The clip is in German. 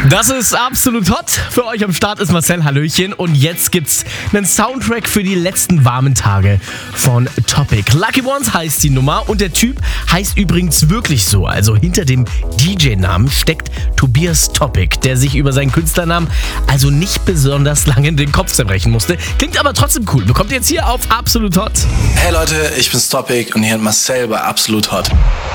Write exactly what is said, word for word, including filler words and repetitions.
Das ist absolut hot. Für euch am Start ist Marcel, hallöchen. Und jetzt gibt's einen Soundtrack für die letzten warmen Tage von Topic. Lucky Ones heißt die Nummer und der Typ heißt übrigens wirklich so. Also hinter dem D J-Namen steckt Tobias Topic, der sich über seinen Künstlernamen also nicht besonders lange den Kopf zerbrechen musste. Klingt aber trotzdem cool. Bekommt ihr jetzt hier auf Absolut Hot. Hey Leute, ich bin's Topic und hier hat Marcel bei Absolut Hot.